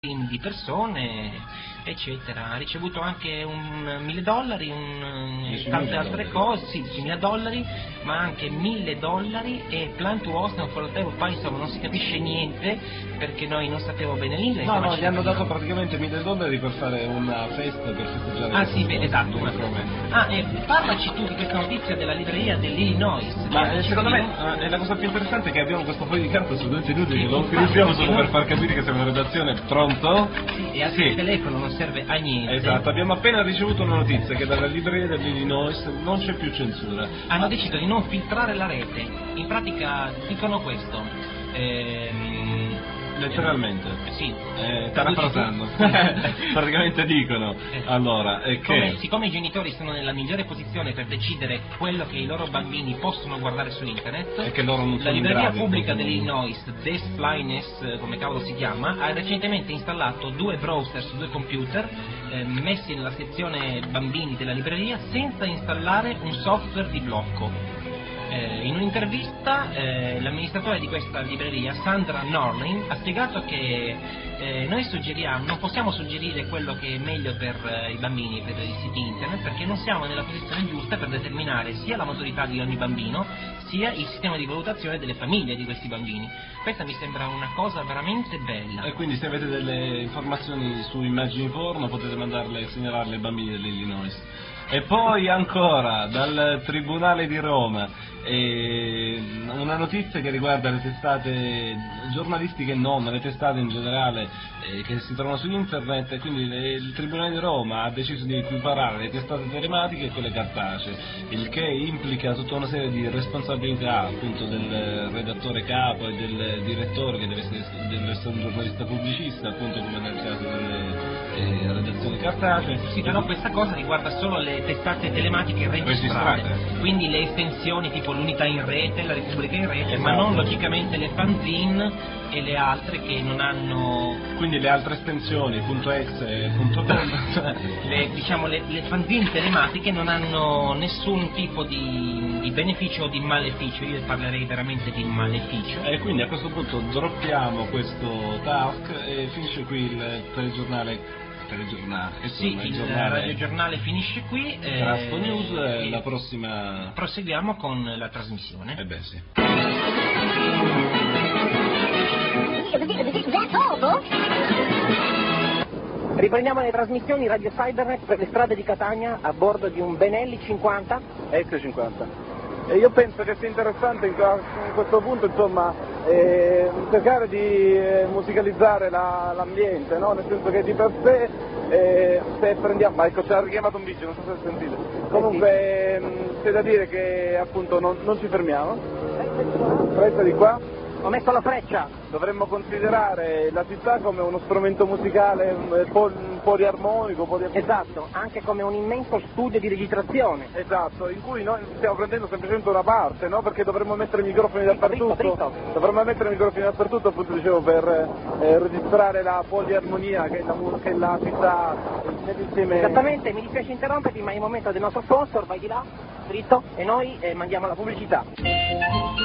di persone, eccetera. Ha ricevuto anche $1.000, tante altre cose, sì, $10.000, ma anche $1.000 e Plan to Host non for poi insomma non si capisce niente perché noi non sappiamo bene l'inglese. No, gli hanno dato praticamente $1.000 per fare una festa per festeggiare. Ah sì, beh, esatto. Parlaci tu di questa notizia della libreria dell'Illinois. Ma secondo me la cosa più interessante è che abbiamo questo foglio di carta su 2 minuti che lo utilizziamo solo per far capire che siamo in redazione. Pronto? Sì, e anche il telefono non serve a niente. Esatto, abbiamo appena ricevuto una notizia che dalla libreria dell'Illinois non c'è più censura. Hanno deciso di non filtrare la rete. In pratica dicono questo. Letteralmente. Sì. Parafrasando. Praticamente dicono allora siccome i genitori sono nella migliore posizione per decidere quello che i loro bambini possono guardare su internet, e che loro non sono la libreria pubblica dell'Illinois, Desplines, come cavolo si chiama, ha recentemente installato 2 browser su 2 computer messi nella sezione bambini della libreria senza installare un software di blocco. In un'intervista l'amministratore di questa libreria, Sandra Norling, ha spiegato che noi non possiamo suggerire quello che è meglio per i bambini, per i siti internet, perché non siamo nella posizione giusta per determinare sia la maturità di ogni bambino, sia il sistema di valutazione delle famiglie di questi bambini. Questa mi sembra una cosa veramente bella. E quindi se avete delle informazioni su immagini porno potete mandarle e segnalarle ai bambini dell'Illinois. E poi ancora dal Tribunale di Roma una notizia che riguarda le testate giornalistiche e non, le testate in generale che si trovano su internet, e quindi il Tribunale di Roma ha deciso di equiparare le testate telematiche e quelle cartacee, il che implica tutta una serie di responsabilità appunto del redattore capo e del direttore, che deve essere un giornalista pubblicista, appunto come nel caso delle redazioni cartacee. Sì, però questa cosa riguarda solo le testate telematiche registrate, quindi le estensioni tipo l'Unità in rete, la Repubblica in rete, esatto. Ma non logicamente le fanzine e le altre che non hanno... Quindi le altre estensioni, .es, .com, le fanzine telematiche non hanno nessun tipo di beneficio o di maleficio, io parlerei veramente di maleficio. E quindi a questo punto droppiamo questo task e finisce qui il telegiornale. Sì, il radiogiornale finisce qui. Traspo News, la prossima... Proseguiamo con la trasmissione. Eh beh sì. Riprendiamo le trasmissioni Radio Cybernet per le strade di Catania a bordo di un Benelli 50 S50. E io penso che sia interessante in questo punto, insomma, cercare di musicalizzare l'ambiente, no? Nel senso che di per sé, se prendiamo, ma ecco, ci ha richiamato un vigile, non so se sentite. Comunque c'è da dire che appunto non ci fermiamo. Fretta di qua. Ho messo la freccia. Dovremmo considerare la città come uno strumento musicale poliarmonico. Esatto, anche come un immenso studio di registrazione. Esatto, in cui noi stiamo prendendo semplicemente una parte, no? Perché dovremmo mettere i microfoni dappertutto. Dritto. Dovremmo mettere i microfoni dappertutto, appunto dicevo, per registrare la poliarmonia che è la città nell'insieme. Esattamente, mi dispiace interromperti, ma è il momento del nostro sponsor, vai di là, dritto, e noi mandiamo la pubblicità.